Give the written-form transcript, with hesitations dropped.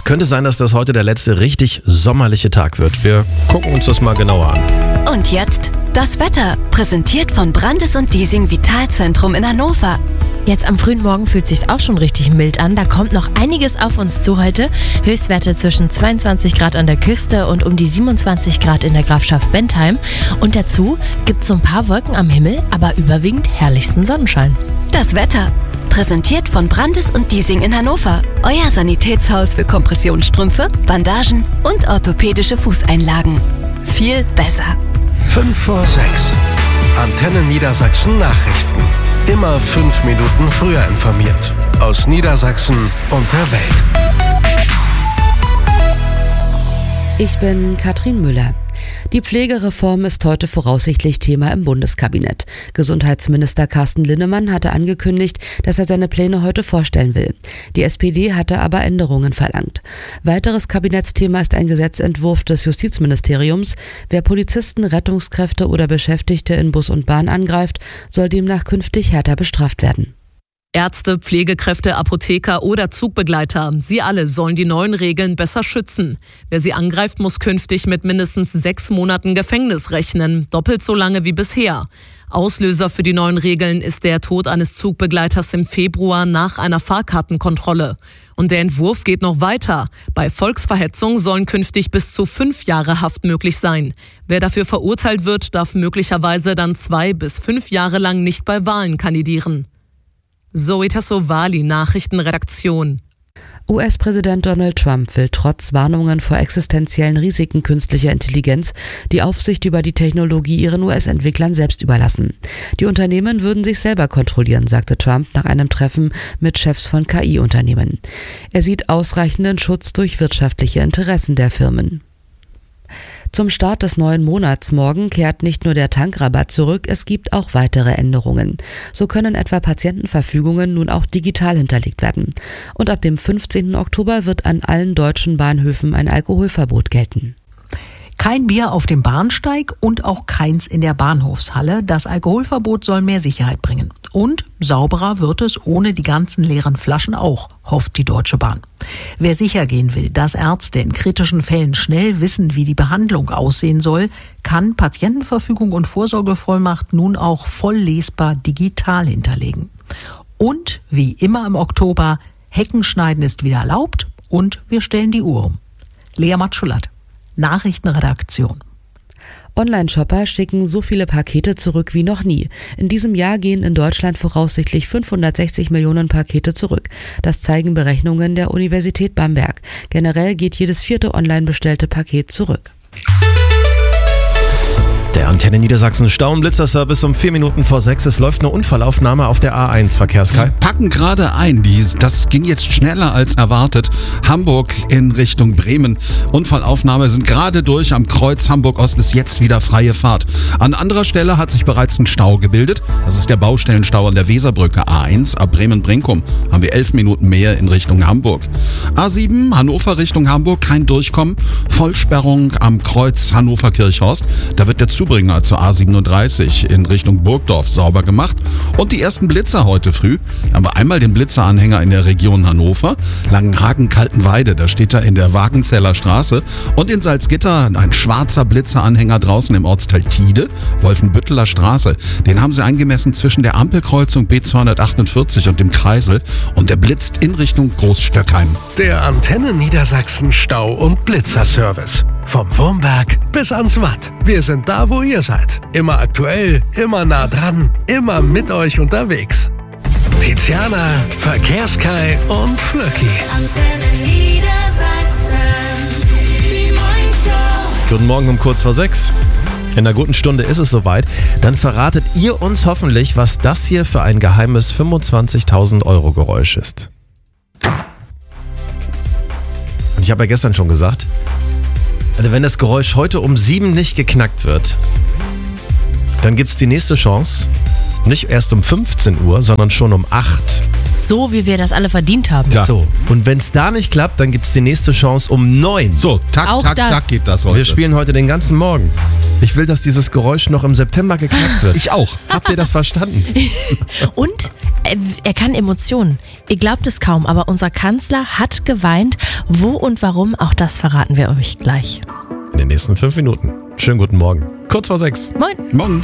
Könnte sein, dass das heute der letzte richtig sommerliche Tag wird. Wir gucken uns das mal genauer an. Und jetzt das Wetter, präsentiert von Brandes und Diesing Vitalzentrum in Hannover. Jetzt am frühen Morgen fühlt es sich auch schon richtig mild an. Da kommt noch einiges auf uns zu heute. Höchstwerte zwischen 22 Grad an der Küste und um die 27 Grad in der Grafschaft Bentheim. Und dazu gibt es so ein paar Wolken am Himmel, aber überwiegend herrlichsten Sonnenschein. Das Wetter, präsentiert von Brandes und Diesing in Hannover. Euer Sanitätshaus für Kompressionsstrümpfe, Bandagen und orthopädische Fußeinlagen. Viel besser. 5 vor 6. Antenne Niedersachsen Nachrichten. Immer 5 Minuten früher informiert. Aus Niedersachsen und der Welt. Ich bin Katrin Müller. Die Pflegereform ist heute voraussichtlich Thema im Bundeskabinett. Gesundheitsminister Carsten Linnemann hatte angekündigt, dass er seine Pläne heute vorstellen will. Die SPD hatte aber Änderungen verlangt. Weiteres Kabinettsthema ist ein Gesetzentwurf des Justizministeriums. Wer Polizisten, Rettungskräfte oder Beschäftigte in Bus und Bahn angreift, soll demnach künftig härter bestraft werden. Ärzte, Pflegekräfte, Apotheker oder Zugbegleiter, sie alle sollen die neuen Regeln besser schützen. Wer sie angreift, muss künftig mit mindestens 6 Monaten Gefängnis rechnen, doppelt so lange wie bisher. Auslöser für die neuen Regeln ist der Tod eines Zugbegleiters im Februar nach einer Fahrkartenkontrolle. Und der Entwurf geht noch weiter. Bei Volksverhetzung sollen künftig bis zu 5 Jahre Haft möglich sein. Wer dafür verurteilt wird, darf möglicherweise dann 2 bis 5 Jahre lang nicht bei Wahlen kandidieren. Zoe Tassovali, Nachrichtenredaktion. US-Präsident Donald Trump will trotz Warnungen vor existenziellen Risiken künstlicher Intelligenz die Aufsicht über die Technologie ihren US-Entwicklern selbst überlassen. Die Unternehmen würden sich selber kontrollieren, sagte Trump nach einem Treffen mit Chefs von KI-Unternehmen. Er sieht ausreichenden Schutz durch wirtschaftliche Interessen der Firmen. Zum Start des neuen Monats morgen kehrt nicht nur der Tankrabatt zurück, es gibt auch weitere Änderungen. So können etwa Patientenverfügungen nun auch digital hinterlegt werden. Und ab dem 15. Oktober wird an allen deutschen Bahnhöfen ein Alkoholverbot gelten. Kein Bier auf dem Bahnsteig und auch keins in der Bahnhofshalle. Das Alkoholverbot soll mehr Sicherheit bringen. Und sauberer wird es ohne die ganzen leeren Flaschen auch, hofft die Deutsche Bahn. Wer sicher gehen will, dass Ärzte in kritischen Fällen schnell wissen, wie die Behandlung aussehen soll, kann Patientenverfügung und Vorsorgevollmacht nun auch voll lesbar digital hinterlegen. Und wie immer im Oktober, Heckenschneiden ist wieder erlaubt und wir stellen die Uhr um. Lea Matschulat, Nachrichtenredaktion. Online-Shopper schicken so viele Pakete zurück wie noch nie. In diesem Jahr gehen in Deutschland voraussichtlich 560 Millionen Pakete zurück. Das zeigen Berechnungen der Universität Bamberg. Generell geht jedes 4. online bestellte Paket zurück. Der Antenne Niedersachsen Stau- und Blitzerservice um 4 Minuten vor 6. Es läuft eine Unfallaufnahme auf der A1, Verkehrskreis. Packen gerade ein. Das ging jetzt schneller als erwartet. Hamburg in Richtung Bremen. Unfallaufnahme sind gerade durch. Am Kreuz Hamburg-Ost ist jetzt wieder freie Fahrt. An anderer Stelle hat sich bereits ein Stau gebildet. Das ist der Baustellenstau an der Weserbrücke A1 ab Bremen-Brinkum. Haben wir 11 Minuten mehr in Richtung Hamburg. A7 Hannover Richtung Hamburg, kein Durchkommen. Vollsperrung am Kreuz Hannover-Kirchhorst. Da wird der Zubringer zur A37 in Richtung Burgdorf sauber gemacht. Und die ersten Blitzer heute früh. Da haben wir einmal den Blitzeranhänger in der Region Hannover, Langenhagen-Kaltenweide, da steht er in der Wagenzeller Straße. Und in Salzgitter ein schwarzer Blitzeranhänger draußen im Ortsteil Tiede, Wolfenbütteler Straße. Den haben sie eingemessen zwischen der Ampelkreuzung B248 und dem Kreisel. Und der blitzt in Richtung Großstöckheim. Der Antenne Niedersachsen Stau- und Blitzerservice. Vom Wurmberg bis ans Watt. Wir sind da, wo ihr seid. Immer aktuell, immer nah dran, immer mit euch unterwegs. Tiziana, Verkehrskai und Flöcki. Antenne Niedersachsen, die Morningshow. Guten Morgen um kurz vor 6. In einer guten Stunde ist es soweit. Dann verratet ihr uns hoffentlich, was das hier für ein geheimes 25.000 € Geräusch ist. Und ich habe ja gestern schon gesagt, wenn das Geräusch heute um 7 nicht geknackt wird, dann gibt es die nächste Chance, nicht erst um 15 Uhr, sondern schon um 8. so, wie wir das alle verdient haben. Ja. So, und wenn es da nicht klappt, dann gibt es die nächste Chance um 9. So, Auch tak, das. tak geht das heute. Wir spielen heute den ganzen Morgen. Ich will, dass dieses Geräusch noch im September geknackt wird. Ich auch. Habt ihr das verstanden? Und er kann Emotionen. Ihr glaubt es kaum, aber unser Kanzler hat geweint. Wo und warum, auch das verraten wir euch gleich. In den nächsten 5 Minuten. Schönen guten Morgen. Kurz vor 6. Moin. Morgen.